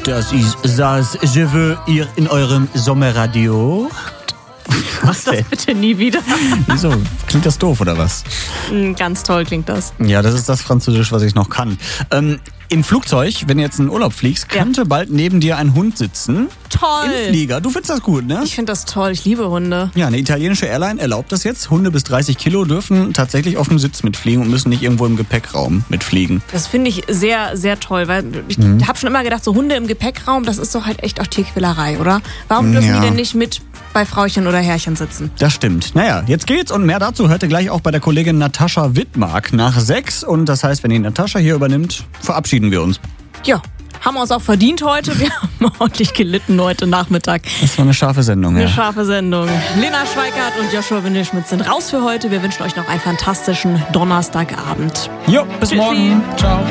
Das ist das Je veux hier in eurem Sommerradio. Mach das bitte nie wieder. Wieso? Klingt das doof, oder was? Ganz toll klingt das. Ja, das ist das Französisch, was ich noch kann. Im Flugzeug, wenn du jetzt in den Urlaub fliegst, könnte bald neben dir ein Hund sitzen. Toll. Im Flieger. Du findest das gut, ne? Ich finde das toll. Ich liebe Hunde. Ja, eine italienische Airline erlaubt das jetzt. Hunde bis 30 Kilo dürfen tatsächlich auf dem Sitz mitfliegen und müssen nicht irgendwo im Gepäckraum mitfliegen. Das finde ich sehr, sehr toll, weil ich habe schon immer gedacht, so Hunde im Gepäckraum, das ist doch halt echt auch Tierquälerei, oder? Warum dürfen die denn nicht mit bei Frauchen oder Herrchen sitzen? Das stimmt. Naja, jetzt geht's und mehr dazu hört ihr gleich auch bei der Kollegin Natascha Wittmark nach 6. Und das heißt, wenn die Natascha hier übernimmt, verabschieden wir uns. Ja, haben wir uns auch verdient heute. Wir haben ordentlich gelitten heute Nachmittag. Das war eine scharfe Sendung, Eine scharfe Sendung. Lena Schweikart und Joshua Windelschmidt sind raus für heute. Wir wünschen euch noch einen fantastischen Donnerstagabend. Jo, bis morgen. Ciao.